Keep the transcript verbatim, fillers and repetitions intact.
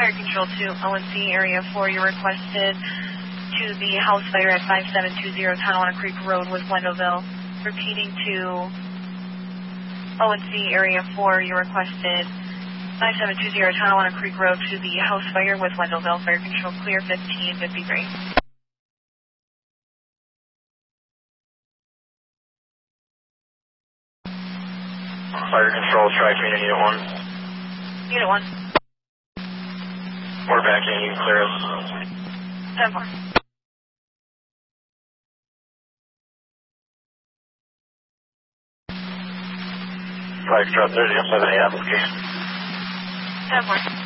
Fire Control to O N C Area four, you're requested to the house fire at five seven two zero Tonawanda Creek Road with Wendellville. Repeating to O N C Area four, you're requested five seven two zero Tonawanda Creek Road to the house fire with Wendellville. Fire Control clear fifteen fifty-three. Fire Control, Tri-Train, Unit one. Unit one. We're back in, you can clear us. ten four. Fire Control thirty, I'm seven A application. ten four.